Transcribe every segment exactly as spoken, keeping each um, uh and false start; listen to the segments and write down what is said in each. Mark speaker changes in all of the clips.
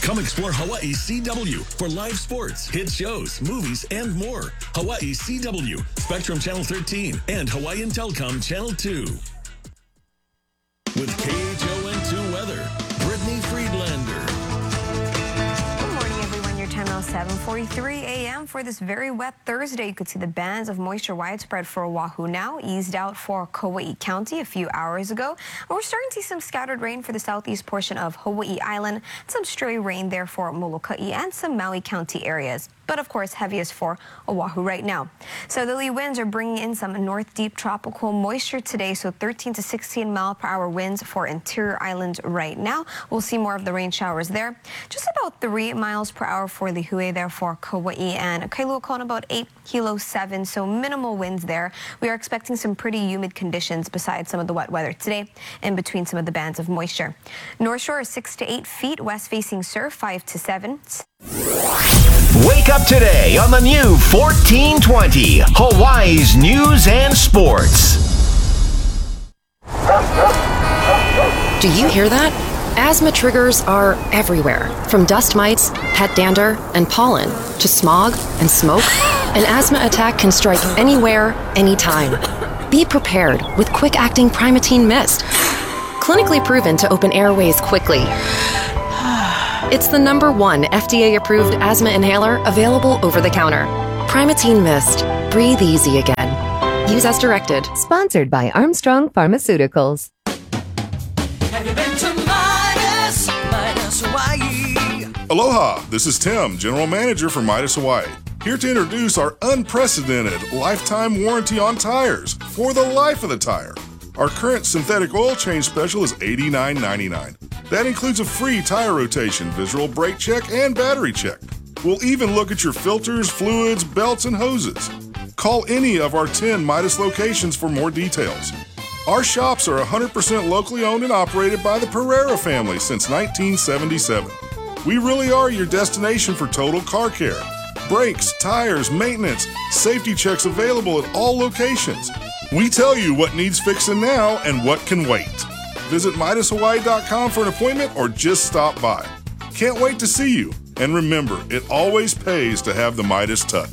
Speaker 1: Come explore Hawaii C W for live sports, hit shows, movies, and more. Hawaii C W, Spectrum Channel thirteen, and Hawaiian Telcom Channel two. With K H O N two weather, Brittany Friedlander.
Speaker 2: Good morning, everyone. Your time now seven forty-three a m for this very wet Thursday. You could see the bands of moisture widespread for Oahu now, eased out for Kauai County a few hours ago. And we're starting to see some scattered rain for the southeast portion of Hawaii Island, some stray rain there for Molokai and some Maui County areas. But of course, heaviest for Oahu right now. Southerly winds are bringing in some north deep tropical moisture today, so thirteen to sixteen mile per hour winds for interior islands right now. We'll see more of the rain showers there. Just about three miles per hour for Lihue there for Kauai, and Kailua Kona about eight, Hilo seven, so minimal winds there. We are expecting some pretty humid conditions besides some of the wet weather today in between some of the bands of moisture. North Shore is six to eight feet, west facing surf five to seven.
Speaker 3: Wake up today on the new fourteen twenty, Hawaii's News and Sports.
Speaker 4: Do you hear that? Asthma triggers are everywhere, from dust mites, pet dander, and pollen, to smog and smoke. An asthma attack can strike anywhere, anytime. Be prepared with quick-acting Primatene Mist. Clinically proven to open airways quickly. It's the number one F D A-approved asthma inhaler available over the counter. Primatene Mist. Breathe easy again. Use as directed.
Speaker 5: Sponsored by Armstrong Pharmaceuticals.
Speaker 6: Have you been to Midas, Midas Hawaii?
Speaker 7: Aloha, this is Tim, General Manager for Midas Hawaii. Here to introduce our unprecedented lifetime warranty on tires for the life of the tire. Our current synthetic oil change special is eighty-nine ninety-nine. That includes a free tire rotation, visual brake check, and battery check. We'll even look at your filters, fluids, belts, and hoses. Call any of our ten Midas locations for more details. Our shops are one hundred percent locally owned and operated by the Pereira family since nineteen seventy-seven. We really are your destination for total car care. Brakes, tires, maintenance, safety checks available at all locations. We tell you what needs fixing now and what can wait. Visit Midas Hawaii dot com for an appointment or just stop by. Can't wait to see you. And remember, it always pays to have the Midas touch.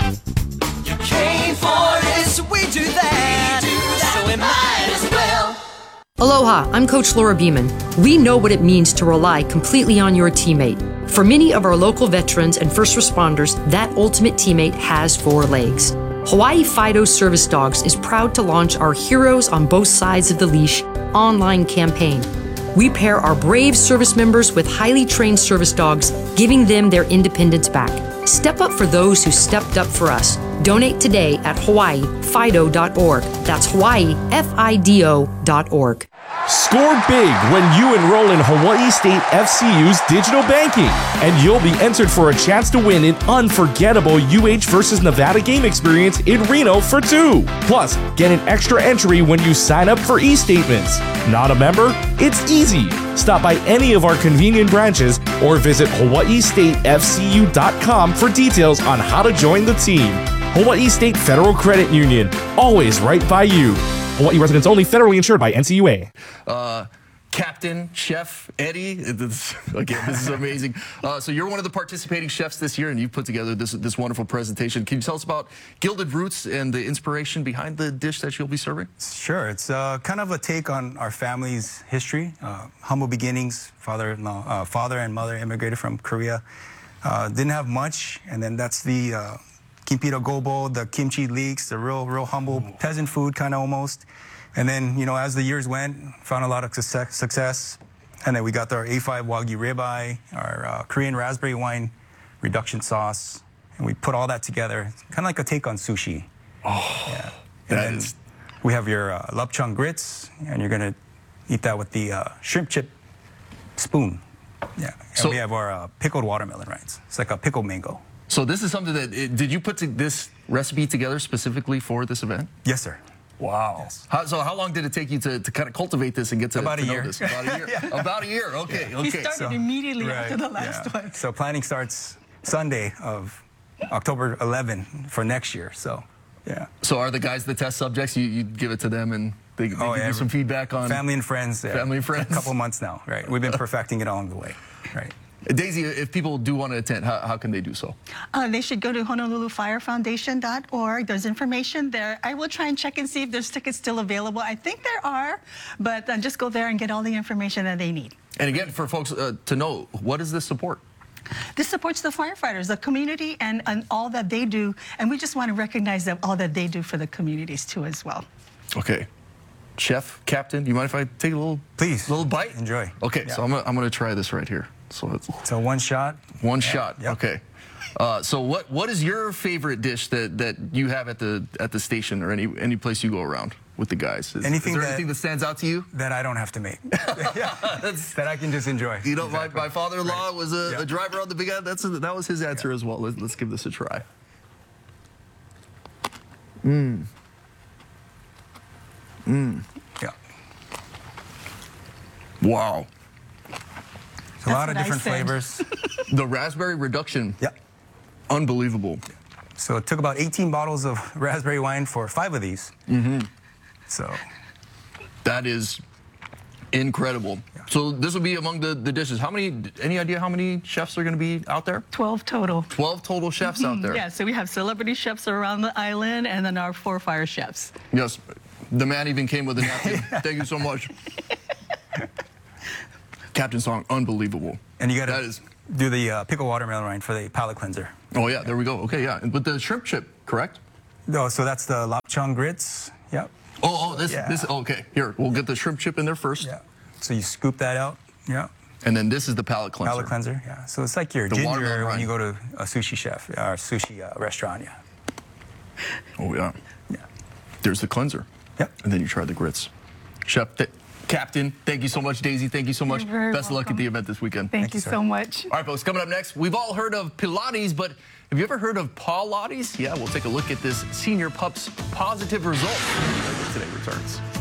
Speaker 6: You came for this, we do that, we do that, so we might as well.
Speaker 8: Aloha, I'm Coach Laura Beeman. We know what it means to rely completely on your teammate. For many of our local veterans and first responders, that ultimate teammate has four legs. Hawaii Fido Service Dogs is proud to launch our Heroes on Both Sides of the Leash online campaign. We pair our brave service members with highly trained service dogs, giving them their independence back. Step up for those who stepped up for us. Donate today at Hawaii Fido dot org. That's Hawaii F I D O dot org.
Speaker 9: Score big when you enroll in Hawaii State F C U's digital banking, and you'll be entered for a chance to win an unforgettable U H versus Nevada game experience in Reno for two. Plus, get an extra entry when you sign up for e-statements. Not a member? It's easy. Stop by any of our convenient branches or visit Hawaii State F C U dot com for details on how to join the team. Hawaii State Federal Credit Union, always right by you. Hawaii residents only, federally insured by N C U A.
Speaker 10: Uh, Captain, Chef Eddie, this, again, this is amazing. Uh, so you're one of the participating chefs this year, and you've put together this this wonderful presentation. Can you tell us about Gilded Roots and the inspiration behind the dish that you'll be serving?
Speaker 11: Sure. It's uh, kind of a take on our family's history. Uh, humble beginnings. Father, uh, father and mother immigrated from Korea. Uh, didn't have much, and then that's the uh, Kimpito gobo, the kimchi leeks, the real, real humble peasant food kind of almost. And then, you know, as the years went, found a lot of success. success. And then we got our A five Wagyu ribeye, our uh, Korean raspberry wine reduction sauce. And we put all that together, kind of like a take on sushi.
Speaker 10: Oh,
Speaker 11: yeah. And then is... we have your uh, lapchung grits, and you're going to eat that with the uh, shrimp chip spoon. Yeah. And so we have our uh, pickled watermelon rinds. It's like a pickled mango.
Speaker 10: So this is something that, it, did you put to this recipe together specifically for this event?
Speaker 11: Yes, sir.
Speaker 10: Wow.
Speaker 11: Yes.
Speaker 10: How, so how long did it take you to, to kind of cultivate this and get to,
Speaker 11: About
Speaker 10: to
Speaker 11: a
Speaker 10: know
Speaker 11: year.
Speaker 10: this? About a year. yeah. About a year. Okay.
Speaker 11: Yeah.
Speaker 10: Okay.
Speaker 12: He started
Speaker 11: so,
Speaker 12: immediately
Speaker 11: right,
Speaker 12: after the last
Speaker 11: yeah.
Speaker 12: one.
Speaker 11: So planning starts Sunday of October eleventh for next year. So, yeah.
Speaker 10: So are the guys the test subjects? You, you give it to them and they, they
Speaker 11: oh,
Speaker 10: give
Speaker 11: yeah,
Speaker 10: you some feedback on
Speaker 11: family and friends. Yeah.
Speaker 10: Family and friends.
Speaker 11: A couple months now, right? We've been perfecting it along the way, right?
Speaker 10: Daisy, if people do want to attend, how, how can they do so?
Speaker 12: Uh, they should go to Honolulu Fire Foundation dot org. There's information there. I will try and check and see if there's tickets still available. I think there are, but uh, just go there and get all the information that they need.
Speaker 10: And again, for folks uh, to know, what does this support?
Speaker 12: This supports the firefighters, the community, and, and all that they do. And we just want to recognize that all that they do for the communities, too, as well.
Speaker 10: Okay. Chef, Captain, you mind if I take a little,
Speaker 11: Please.
Speaker 10: little bite?
Speaker 11: Enjoy.
Speaker 10: Okay,
Speaker 11: Yeah.
Speaker 10: so I'm gonna, I'm gonna try this right here. So it's
Speaker 11: So one shot.
Speaker 10: one
Speaker 11: Yeah.
Speaker 10: shot.
Speaker 11: Yep.
Speaker 10: Okay. Uh, so what what is your favorite dish that, that you have at the at the station or any any place you go around with the guys? Is,
Speaker 11: Anything
Speaker 10: is there
Speaker 11: that-
Speaker 10: anything that stands out to you?
Speaker 11: That I don't have to make. That I can just enjoy.
Speaker 10: You know,
Speaker 11: Exactly.
Speaker 10: my, my father-in-law
Speaker 11: Right.
Speaker 10: was a,
Speaker 11: Yeah.
Speaker 10: a driver on the Big Island. That's a, that was his answer as well. Let's, let's give this a try. Mmm. Mmm.
Speaker 11: Yeah.
Speaker 10: Wow.
Speaker 11: It's a lot of
Speaker 12: what I
Speaker 11: different
Speaker 12: said.
Speaker 11: flavors.
Speaker 10: The raspberry reduction.
Speaker 11: Yeah.
Speaker 10: Unbelievable.
Speaker 11: So it took about eighteen bottles of raspberry wine for five of these.
Speaker 10: Mm-hmm.
Speaker 11: So
Speaker 10: That is incredible. So this will be among the, the dishes. How many, any idea how many chefs are going to be out there?
Speaker 12: twelve total.
Speaker 10: twelve total chefs out there.
Speaker 12: Yeah, so we have celebrity chefs around the island and then our four fire chefs.
Speaker 10: Yes. The man even came with a napkin. Thank you so much. Captain Song, unbelievable.
Speaker 11: And you got
Speaker 10: That
Speaker 11: to
Speaker 10: is.
Speaker 11: do the uh, pickle watermelon rind for the palate cleanser.
Speaker 10: Oh, yeah, there we go. Okay, yeah. But the shrimp chip, correct?
Speaker 11: No, so that's the lapchang grits. Yep.
Speaker 10: Oh, oh, this,
Speaker 11: Yeah.
Speaker 10: this, okay. Here, we'll get the shrimp chip in there first.
Speaker 11: Yeah. So you scoop that out. Yeah.
Speaker 10: And then this is the palate cleanser.
Speaker 11: Palate cleanser. Yeah. So it's like your
Speaker 10: The watermelon
Speaker 11: ginger when
Speaker 10: rind.
Speaker 11: you go to a sushi chef or sushi uh, restaurant. Yeah.
Speaker 10: Oh, yeah.
Speaker 11: Yeah.
Speaker 10: There's the cleanser.
Speaker 11: Yep.
Speaker 10: And then you try the grits. Chef, th- Captain, thank you so much. Daisy, thank you so much.
Speaker 12: You're very
Speaker 10: Best of luck at
Speaker 12: welcome.
Speaker 10: the event this weekend.
Speaker 12: Thank,
Speaker 11: Thank
Speaker 12: you
Speaker 11: you, sir.
Speaker 12: so much.
Speaker 10: All right, folks, coming up next, we've all heard of Pilates, but have you ever heard of Pilates? Yeah, we'll take a look at this senior pup's positive result. Today returns.